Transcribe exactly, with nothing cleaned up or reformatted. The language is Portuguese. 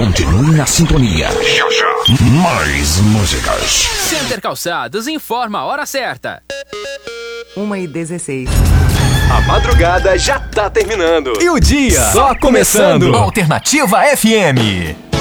Continue na sintonia. Já, já. Mais músicas. Center Calçados informa a hora certa. uma e dezesseis. A madrugada já tá terminando. E o dia só começando. Alternativa F M.